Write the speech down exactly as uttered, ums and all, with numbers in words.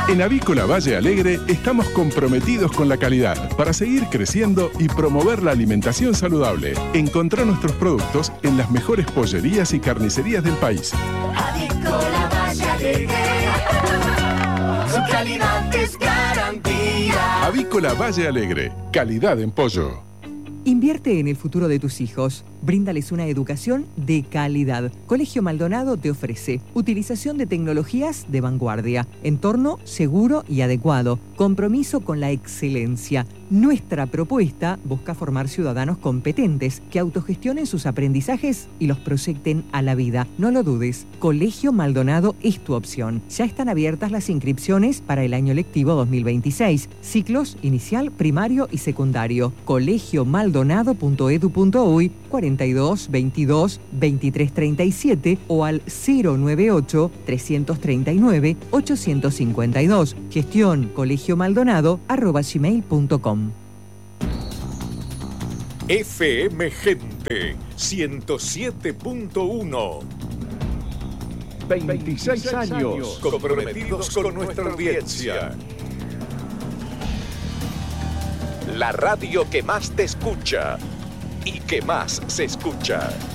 En Avícola Valle Alegre estamos comprometidos con la calidad para seguir creciendo y promover la alimentación saludable. Encontrá nuestros productos en las mejores pollerías y carnicerías del país. Avícola Valle Alegre, su calidad es garantía. Avícola Valle Alegre, calidad en pollo. Invierte en el futuro de tus hijos. Bríndales una educación de calidad. Colegio Maldonado te ofrece utilización de tecnologías de vanguardia, entorno seguro y adecuado, compromiso con la excelencia. Nuestra propuesta busca formar ciudadanos competentes que autogestionen sus aprendizajes y los proyecten a la vida. No lo dudes, Colegio Maldonado es tu opción. Ya están abiertas las inscripciones para el año lectivo dos mil veintiséis. Ciclos inicial, primario y secundario. colegio maldonado punto edu punto uy, cuarenta y dos veintidós veintitrés treinta y siete o al cero noventa y ocho trescientos treinta y nueve ochocientos cincuenta y dos. Gestión colegiomaldonado arroba gmail punto com. F M Gente ciento siete punto uno. veintiséis años comprometidos con nuestra audiencia. La radio que más te escucha y que más se escucha.